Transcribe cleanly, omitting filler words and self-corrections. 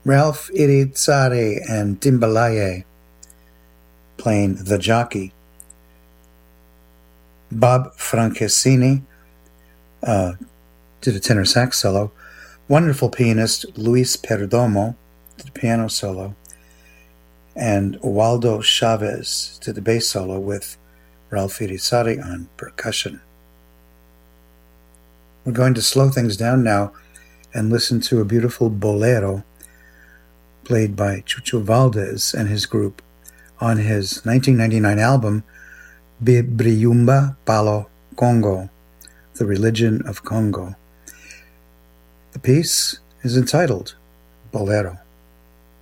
Ralph Irizarry and Timbalaye playing the jockey. Bob Franchesini did a tenor sax solo. Wonderful pianist Luis Perdomo did a piano solo. And Waldo Chavez did the bass solo with Ralph Irizarry on percussion. We're going to slow things down now and listen to a beautiful bolero played by Chucho Valdés and his group on his 1999 album Briyumba Palo Congo, The Religion of Congo. The piece is entitled Bolero.